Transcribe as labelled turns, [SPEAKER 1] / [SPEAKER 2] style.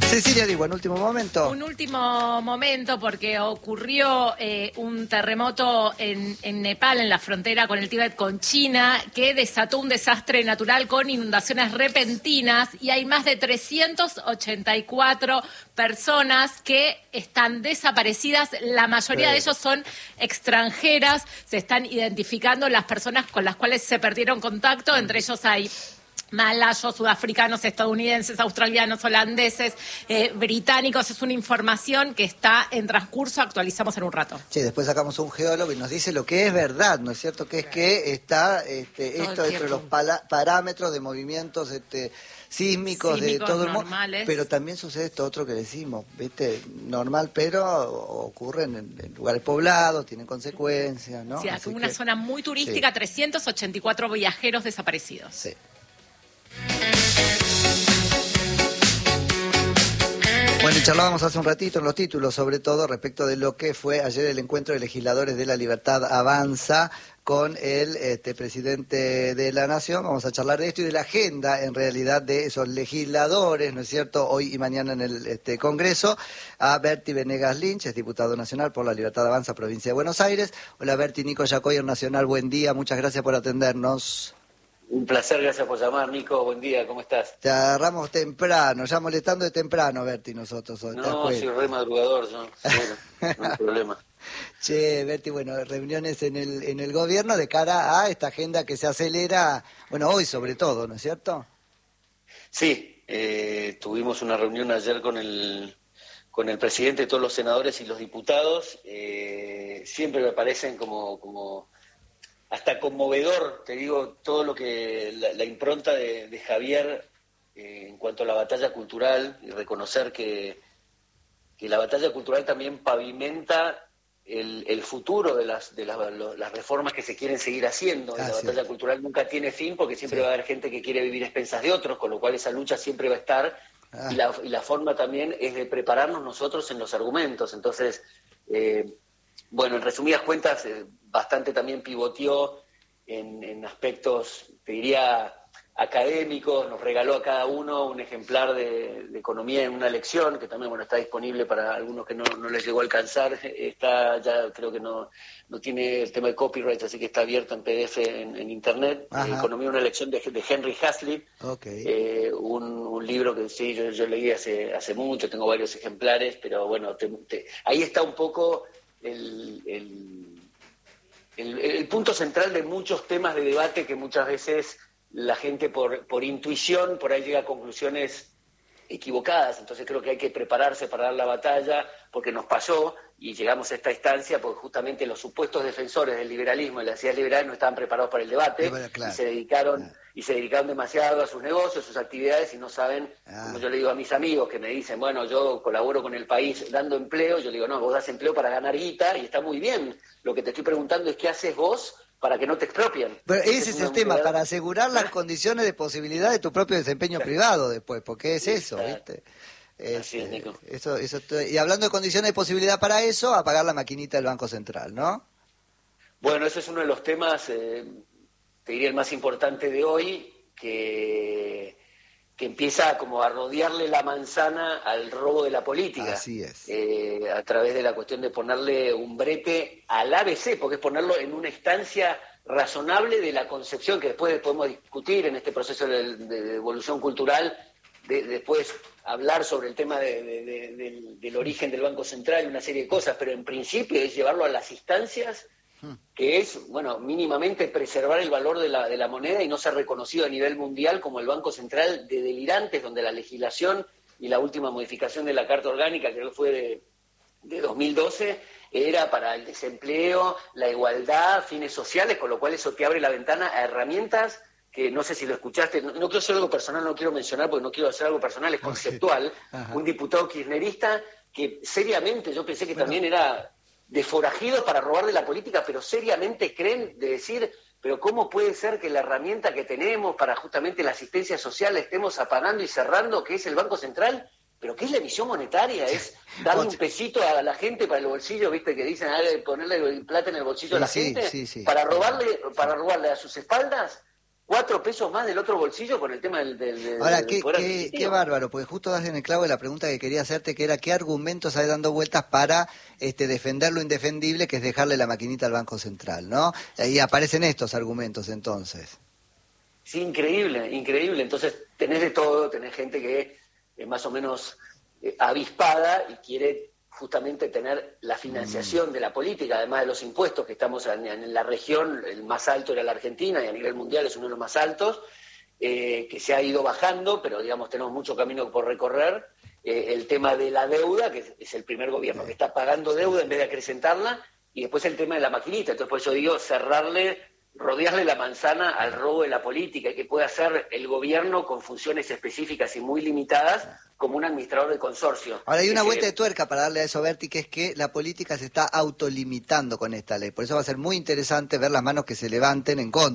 [SPEAKER 1] Cecilia, digo, en último momento.
[SPEAKER 2] Un último momento porque ocurrió un terremoto en Nepal, en la frontera con el Tíbet con China, que desató un desastre natural con inundaciones repentinas y hay más de 384 personas que están desaparecidas. La mayoría de ellos son extranjeras. Se están identificando las personas con las cuales se perdieron contacto. Entre ellos hay malayos, sudafricanos, estadounidenses, australianos, holandeses, británicos. Es una información que está en transcurso, actualizamos en un rato.
[SPEAKER 1] Sí, después sacamos a un geólogo y nos dice lo que es verdad, ¿no es cierto? Que es que está esto dentro de los parámetros de movimientos sísmicos de todo el mundo, pero también sucede esto otro que decimos, ¿viste? Normal, pero ocurre en lugares poblados, tienen consecuencias, ¿no?
[SPEAKER 2] Sí, es una zona muy turística, sí. 384 viajeros desaparecidos.
[SPEAKER 1] Sí. Bueno, y charlábamos hace un ratito en los títulos, sobre todo respecto de lo que fue ayer el encuentro de legisladores de La Libertad Avanza con el presidente de la Nación. Vamos a charlar de esto y de la agenda, en realidad, de esos legisladores, ¿no es cierto?, hoy y mañana en el Congreso. A Berti Venegas Lynch, es diputado nacional por La Libertad Avanza, provincia de Buenos Aires. Hola Berti, Nico Yacoy, Nacional, buen día, muchas gracias por atendernos.
[SPEAKER 3] Un placer, gracias por llamar, Nico. Buen día, ¿cómo estás?
[SPEAKER 1] Te agarramos temprano, ya molestando de temprano, Berti, nosotros.
[SPEAKER 3] No, soy re madrugador, yo. Bueno, no hay problema.
[SPEAKER 1] Che, Berti, bueno, reuniones en el gobierno de cara a esta agenda que se acelera, bueno, hoy sobre todo, ¿no es cierto?
[SPEAKER 3] Sí, tuvimos una reunión ayer con el presidente, todos los senadores y los diputados. Siempre me parecen como hasta conmovedor, te digo, todo lo que la impronta de Javier en cuanto a la batalla cultural, y reconocer que la batalla cultural también pavimenta el futuro de las reformas que se quieren seguir haciendo. La batalla cultural nunca tiene fin porque siempre va a haber gente que quiere vivir a expensas de otros, con lo cual esa lucha siempre va a estar, y la forma también es de prepararnos nosotros en los argumentos. Entonces, bueno, en resumidas cuentas, bastante también pivoteó en aspectos, te diría, académicos. Nos regaló a cada uno un ejemplar de economía en una lección, que también bueno está disponible para algunos que no les llegó a alcanzar. Está ya, creo que no tiene el tema de copyright, así que está abierto en PDF en internet. Economía, una lección de Henry Hazlitt.
[SPEAKER 1] Okay.
[SPEAKER 3] Un libro que sí, yo leí hace mucho, tengo varios ejemplares, pero bueno, ahí está un poco el punto central de muchos temas de debate que muchas veces la gente por intuición por ahí llega a conclusiones equivocadas. Entonces creo que hay que prepararse para dar la batalla, porque nos pasó y llegamos a esta instancia porque justamente los supuestos defensores del liberalismo y las ideas liberales no estaban preparados para el debate, y se dedicaron demasiado a sus negocios, sus actividades, y no saben, como yo le digo a mis amigos que me dicen, bueno, yo colaboro con el país dando empleo, yo le digo, no, vos das empleo para ganar guita y está muy bien, lo que te estoy preguntando es qué haces vos para que no te expropien.
[SPEAKER 1] Pero ese es el tema, para asegurar las condiciones de posibilidad de tu propio desempeño privado después, porque es eso, ¿viste?
[SPEAKER 3] Así es, Nico.
[SPEAKER 1] Y hablando de condiciones de posibilidad para eso, apagar la maquinita del Banco Central, ¿no?
[SPEAKER 3] Bueno, ese es uno de los temas, te diría el más importante de hoy, que empieza como a rodearle la manzana al robo de la política.
[SPEAKER 1] Así es.
[SPEAKER 3] A través de la cuestión de ponerle un brete al ABC, porque es ponerlo en una instancia razonable de la concepción que después podemos discutir en este proceso de evolución cultural, después hablar sobre el tema del origen del Banco Central y una serie de cosas, pero en principio es llevarlo a las instancias que es, bueno, mínimamente preservar el valor de la moneda y no ser reconocido a nivel mundial como el Banco Central de delirantes, donde la legislación y la última modificación de la Carta Orgánica, creo que fue de 2012, era para el desempleo, la igualdad, fines sociales, con lo cual eso te abre la ventana a herramientas que no sé si lo escuchaste, no quiero hacer algo personal, no quiero mencionar porque no quiero hacer algo personal, es conceptual. Un diputado kirchnerista que seriamente yo pensé que también era de forajidos para robar de la política, pero seriamente creen de decir, pero ¿cómo puede ser que la herramienta que tenemos para justamente la asistencia social la estemos apagando y cerrando, que es el Banco Central? ¿Pero qué es la emisión monetaria? Es darle un pesito a la gente para el bolsillo, ¿viste? Que dicen, ponerle plata en el bolsillo a la gente, para robarle a sus espaldas. 4 pesos más del otro bolsillo con el tema
[SPEAKER 1] Ahora,
[SPEAKER 3] del poder adquisitivo.
[SPEAKER 1] qué bárbaro, porque justo das en el clavo de la pregunta que quería hacerte, que era ¿qué argumentos hay dando vueltas para defender lo indefendible, que es dejarle la maquinita al Banco Central, ¿no? Y aparecen estos argumentos entonces.
[SPEAKER 3] Sí, increíble, increíble. Entonces tenés de todo, tenés gente que es más o menos avispada y quiere justamente tener la financiación de la política, además de los impuestos que estamos en la región, el más alto era la Argentina y a nivel mundial es uno de los más altos, que se ha ido bajando, pero digamos tenemos mucho camino por recorrer. El tema de la deuda, que es el primer gobierno que está pagando deuda en vez de acrecentarla, y después el tema de la maquinita. Entonces por eso digo, rodearle la manzana al robo de la política, y que pueda hacer el gobierno con funciones específicas y muy limitadas como un administrador de consorcio.
[SPEAKER 1] Ahora hay una vuelta de tuerca para darle a eso, Berti, que es que la política se está autolimitando con esta ley. Por eso va a ser muy interesante ver las manos que se levanten en contra.